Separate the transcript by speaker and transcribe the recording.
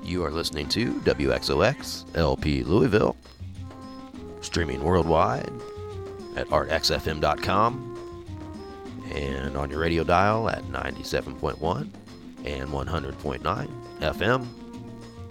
Speaker 1: You are listening to WXOX LP Louisville, streaming worldwide at artxfm.com and on your radio dial at 97.1 and 100.9 FM.